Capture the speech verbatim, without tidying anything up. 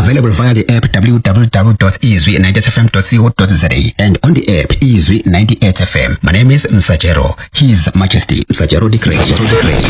Available via the app w w w dot izwi ninety eight f m dot co dot z a and on the app Izwi ninety-eight F M. My name is Msajero. His Majesty Msajero Decree.